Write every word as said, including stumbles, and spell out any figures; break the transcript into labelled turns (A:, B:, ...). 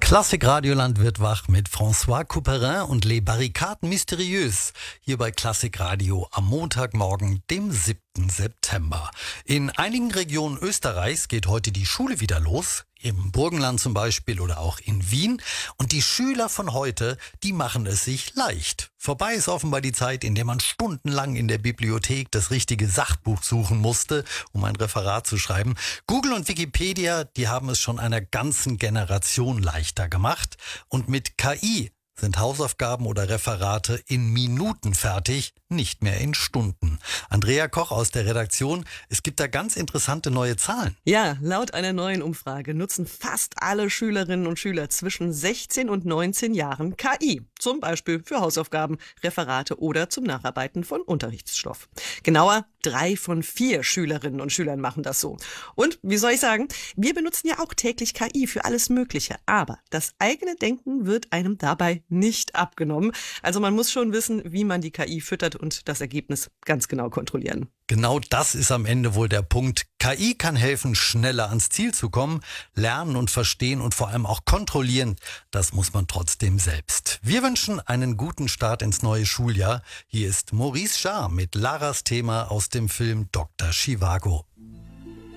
A: Klassik Radioland wird wach mit François Couperin und Les Barricades Mystérieuses hier bei Klassik Radio am Montagmorgen, dem siebten September. In einigen Regionen Österreichs geht heute die Schule wieder los, im Burgenland zum Beispiel oder auch in Wien. Und die Schüler von heute, die machen es sich leicht. Vorbei ist offenbar die Zeit, in der man stundenlang in der Bibliothek das richtige Sachbuch suchen musste, um ein Referat zu schreiben. Google und Wikipedia, die haben es schon einer ganzen Generation leichter gemacht. Und mit K I sind Hausaufgaben oder Referate in Minuten fertig, nicht mehr in Stunden. Andrea Koch aus der Redaktion, es gibt da ganz interessante neue Zahlen.
B: Ja, laut einer neuen Umfrage nutzen fast alle Schülerinnen und Schüler zwischen sechzehn und neunzehn Jahren K I. Zum Beispiel für Hausaufgaben, Referate oder zum Nacharbeiten von Unterrichtsstoff. Genauer, drei von vier Schülerinnen und Schülern machen das so. Und, wie soll ich sagen, wir benutzen ja auch täglich K I für alles Mögliche. Aber das eigene Denken wird einem dabei nicht abgenommen. Also man muss schon wissen, wie man die K I füttert und das Ergebnis ganz genau kontrollieren.
A: Genau das ist am Ende wohl der Punkt. K I kann helfen, schneller ans Ziel zu kommen. Lernen und verstehen und vor allem auch kontrollieren, das muss man trotzdem selbst. Wir wünschen einen guten Start ins neue Schuljahr. Hier ist Maurice Jarre mit Laras Thema aus dem Film Doktor Zhivago.